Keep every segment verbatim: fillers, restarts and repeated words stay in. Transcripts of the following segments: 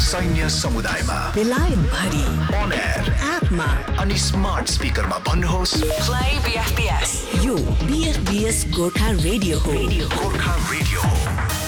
सैन्य समुदायमा बेलायत भरि अन एयर एपमा अनि स्मार्ट स्पिकरमा भन्नुहोस् प्ले बीएफपीएस। यो बीएफपीएस गोर्खा रेडियो हो। गोर्खा रेडियो हो।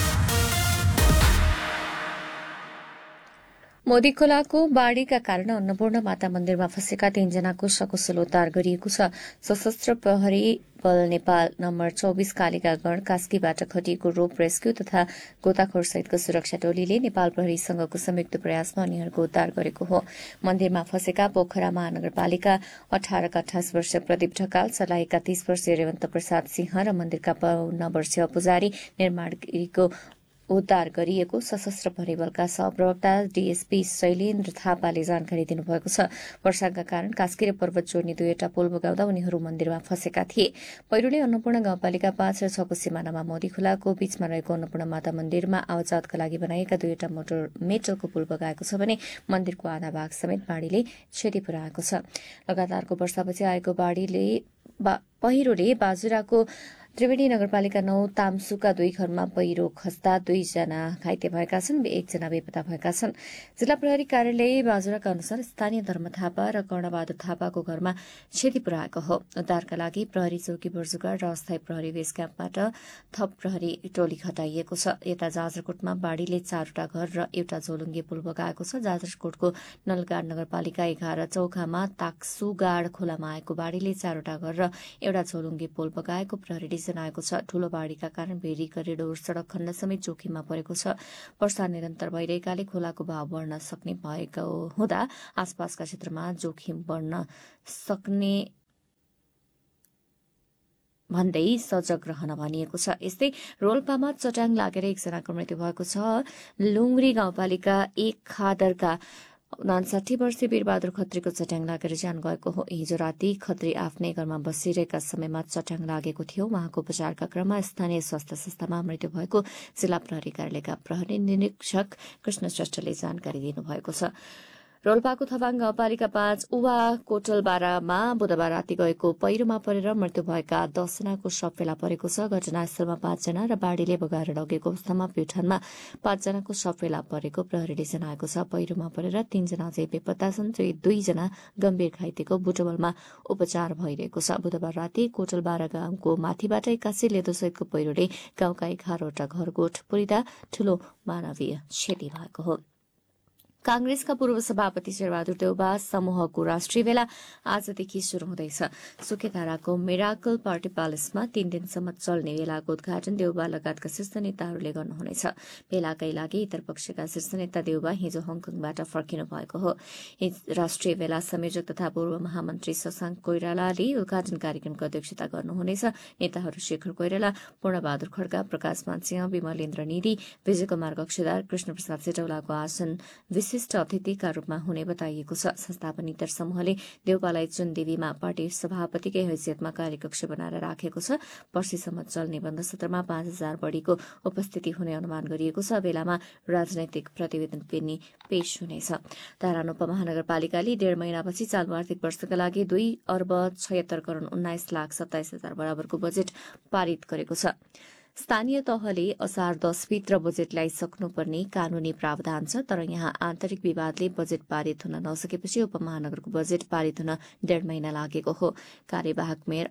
मोदी खोलाको बाढ़ीका कारण अन्नपूर्ण माता मन्दिरमा फँसेका तीनजनाको सकुशल उद्धार गरिएको छ। सशस्त्र प्रहरी बल नेपाल नम्बर चौबिस कालिका गण कास्कीबाट खटिएको रोप रेस्क्यू तथा गोताखोर सहितको सुरक्षा टोलीले नेपाल प्रहरीसँगको संयुक्त प्रयासमा उनीहरूको उद्धार गरेको हो। मन्दिरमा फँसेका पोखरा महानगरपालिका अठारका अठाइस वर्षीय प्रदीप ढकाल, सलाहीका तीस वर्षीय रेवन्त प्रसाद सिंह र मन्दिरका बाउन्न वर्षीय पुजारी निर्माणको उद्धार गरिएको सशस्त्र प्रहरी बलका सहप्रवक्ता डीएसपी शैलेन्द्र थापाले जानकारी दिनुभएको छ। वर्षाका कारण कास्की र पर्वत जोड्ने दुईवटा पुल बगाउँदा उनीहरू मन्दिरमा फँसेका थिए। पहिरोले अन्नपूर्ण गाउँपालिका पाँच र छको सिमानामा मोदी खोलाको बीचमा रहेको अन्नपूर्ण माता मन्दिरमा आवाजातका लागि बनाएका दुईवटा मोटर मेटलको पुल बगाएको छ भने मन्दिरको आधा भाग समेत बाढ़ीले क्षति पुर्याएको छ। लगातारको वर्षापछि आएको बाढ़ीले पहिरोले बाजुराको त्रिवेणी नगरपालिका नौ तामसुका दुई घरमा पहिरो खस्दा दुईजना घाइते भएका छन्, एकजना बेपत्ता भएका छन्। जिल्ला प्रहरी कार्यालय बाजुराका अनुसार स्थानीय धर्म थापा र कर्णबहादुर थापाको घरमा क्षति पुर्याएको हो। उद्धारका लागि प्रहरी चौकी बर्जुगाड र अस्थायी प्रहरी बेस क्याम्पबाट थप प्रहरी टोली खटाइएको छ। यता जाजरकोटमा बाढ़ीले चारवटा घर र एउटा झोलुङ्गे पुल बगाएको छ। जाजरकोटको नलगाड नगरपालिका एघार चौखामा ताक्सुगाड खोलामा आएको बाढ़ीले चारवटा घर र एउटा झोलुङ्गे पुल बगाएको प्रहरीले जनाएको छ। ठूलो बाढ़ीका कारण भेरी करिडोर सड़क खण्ड समेत जोखिममा परेको छ। वर्षा निरन्तर भइरहेकाले खोलाको भाव बढ्न सक्ने भएको हुँदा आसपासका क्षेत्रमा जोखिम बढ्न सक्ने भन्दै सजग रहन भनिएको छ। यस्तै रोल्पामा चट्याङ लागेर एकजनाको मृत्यु भएको छ। लुङ्ग्री गाउँपालिका एक खादरका उनासाठी वर्षीय वीरबहादुर खत्रीको चट्याङ लागेर ज्यान गएको हो। हिजो राति खत्री आफ्नै घरमा बसिरहेका समयमा चट्याङ लागेको थियो। उहाँको उपचारका क्रममा स्थानीय स्वास्थ्य संस्थामा मृत्यु भएको जिल्ला प्रहरी कार्यालयका प्रहरी निरीक्षक कृष्ण श्रेष्ठले जानकारी दिनुभएको छ। रोल्पाको थवाङ गाउँपालिका पाँच उवा कोटलबारामा बुधबार राति गएको पहिरोमा परेर मृत्यु भएका दसजनाको शव फेला परेको छ। घटनास्थलमा पाँचजना र बाढ़ीले बगाएर लगेको अवस्थामा प्युठानमा पाँचजनाको शव फेला परेको प्रहरीले जनाएको छ। पहिरोमा परेर तीनजना अझै बेपत्ता छन्। दुईजना गम्भीर घाइतेको बुटवलमा उपचार भइरहेको छ। बुधबार राति कोटलबारा गाउँको माथिबाट एक्कासी लेदोसहितको पहिरोले गाउँका एघारवटा घरगोठ पुरिँदा ठूलो मानवीय क्षति भएको हो। कांग्रेसका पूर्व सभापति शेरबहादुर देउबा समूहको राष्ट्रिय भेला आजदेखि शुरू हुँदैछ। सुकेधाराको मिराकल पार्टी प्यालेसमा तीन दिनसम्म चल्ने भेलाको उद्घाटन देउबा लगायतका शीर्ष नेताहरूले गर्नुहुनेछ। भेलाकै लागि इतर पक्षका शीर्ष नेता देउबा हिजो हङकङबाट फर्किनु भएको हो। राष्ट्रिय भेला संयोजक तथा पूर्व महामन्त्री शशाङ्क कोइरालाले उद्घाटन कार्यक्रमको अध्यक्षता गर्नुहुनेछ। नेताहरू शेखर कोइराला, पूर्णबहादुर खड्का, प्रकाश मानसिंह, विमलेन्द्र निधि, विजय कुमार कक्षदार, कृष्ण प्रसाद सिटौलाको आसन विशिष्ट अतिथिका रूपमा हुने बताइएको छ। संस्थापन इतर समूहले देउपालाई चुनदेवीमा पार्टी सभापतिकै हैसियतमा कार्यकक्ष बनाएर राखेको छ। पर्सिसम्म चल्ने बन्द सत्रमा पाँच हजार बढ़ीको उपस्थिति हुने अनुमान गरिएको छ। बेलामा राजनैतिक प्रतिवेदन पनि पेश हुनेछ। धरान उपमहानगरपालिकाले डेढ़ महिनापछि चालू आर्थिक वर्षका लागि दुई अर्ब छयत्तर करोड़ उन्नाइस लाख सत्ताइस हजार बराबरको बजेट पारित गरेको छ। स्थानीय तहले असार दसभित्र बजेट ल्याइसक्नुपर्ने कानूनी प्रावधान छ, तर यहाँ आन्तरिक विवादले बजेट पारित हुन नसकेपछि उपमहानगरको बजेट पारित हुन डेढ़ महिना लागेको हो। कार्यवाहक मेयर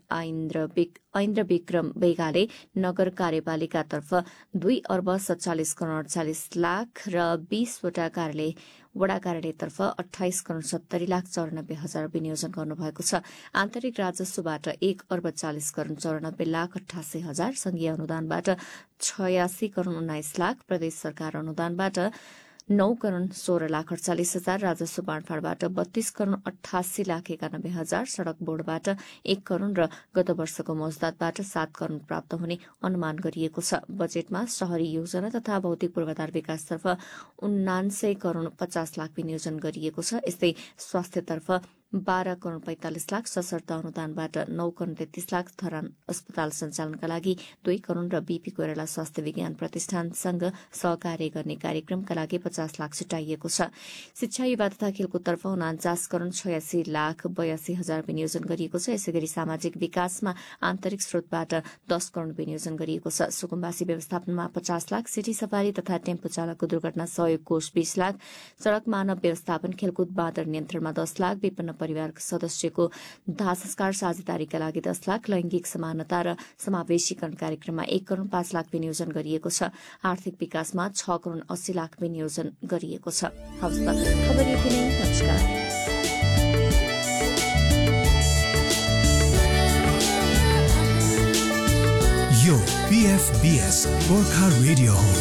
ऐन्द्र विक्रम बेगाले नगर कार्यपालिकातर्फ दुई अर्ब सत्तालिस करोड़ अड़चालिस लाख र बीसवटा कार्यालय वडा कार्यालयतर्फ अठाइस करोड़ सत्तरी लाख चौरानब्बे हजार विनियोजन गर्नुभएको छ। आन्तरिक राजस्वबाट एक अर्ब चालिस करोड़ चौरानब्बे लाख अठासी हजार, संघीय अनुदानबाट छयासी करोड़ उन्नाइस लाख, प्रदेश सरकार अनुदानबाट नौ करोड़ सोह्र लाख अड़चालिस हजार, राजस्व बाँडफाँडबाट बत्तीस करोड़ अठासी लाख एकानब्बे हजार, सड़क बोर्डबाट एक करोड़ र गत वर्षको मौजदातबाट सात करोड़ प्राप्त हुने अनुमान गरिएको छ। बजेटमा शहरी योजना तथा भौतिक पूर्वाधार विकासतर्फ उनान्सय करोड़ पचास लाख विनियोजन गरिएको छ। यस्तै स्वास्थ्यतर्फ बाह्र करोड़ पैंतालिस लाख, सशर्त अनुदानबाट नौ करोड़ तेत्तीस लाख, धरान अस्पताल सञ्चालनका लागि दुई करोड़ र बीपी कोइराला स्वास्थ्य विज्ञान प्रतिष्ठानसँग सहकार्य गर्ने कार्यक्रमका लागि पचास लाख छुट्याइएको छ। शिक्षा, युवा तथा खेलकुदतर्फ उनान्चास करोड़ छयासी लाख बयासी हजार विनियोजन गरिएको छ। यसै गरी सामाजिक विकासमा आन्तरिक स्रोतबाट दस करोड़ विनियोजन गरिएको छ। सुकुम्बासी व्यवस्थापनमा पचास लाख, सिटी सफारी तथा टेम्पो चालकको दुर्घटना सहयोग कोष बीस लाख, सड़क मानव व्यवस्थापन, खेलकुद बाँदर नियन्त्रणमा दस लाख, विपन्न परिवार सदस्यको दाह संस्कार साझेदारीका लागि दस लाख, लैंगिक समानता र समावेशीकरण कार्यक्रममा एक करोड़ पाँच लाख विनियोजन गरिएको छ। आर्थिक विकासमा छ करोड़ अस्सी लाख विनियोजन गरिएको छ। हवस् त, खबर यति नै। नमस्कार। यो पीएफबीएस गोर्खा रेडियो हो।